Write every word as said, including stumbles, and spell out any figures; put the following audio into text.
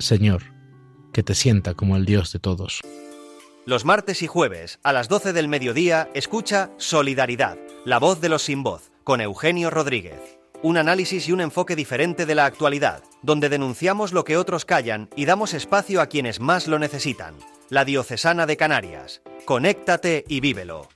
Señor, que te sienta como el Dios de todos. Los martes y jueves, a las doce del mediodía, escucha Solidaridad, la voz de los sin voz, con Eugenio Rodríguez. Un análisis y un enfoque diferente de la actualidad, donde denunciamos lo que otros callan y damos espacio a quienes más lo necesitan. La Diocesana de Canarias. Conéctate y vívelo.